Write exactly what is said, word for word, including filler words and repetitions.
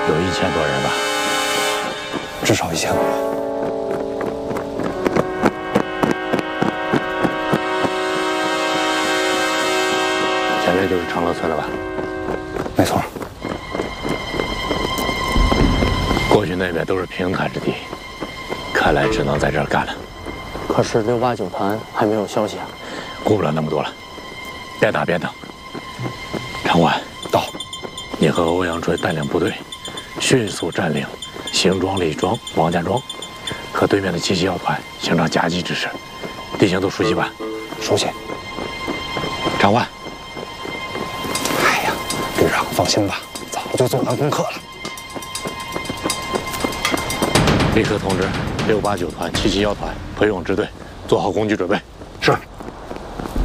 有一千多人吧， 至少一千多。 前面就是长乐村了吧？ 没错。 过去那边都是平坦之地，看来只能在这儿干了。 可是六八九团还没有消息啊！ 顾不了那么多了，边打边等。长官到， 你和欧阳春带领部队，迅速占领邢庄、李庄、王家庄，和对面的七七药团形成夹击之势。地形都熟悉吧？ 熟悉。 长官， 哎呀，旅长放心吧，早就做完功课了。 立刻通知六八九团、七七幺团、裴勇支队做好攻击准备。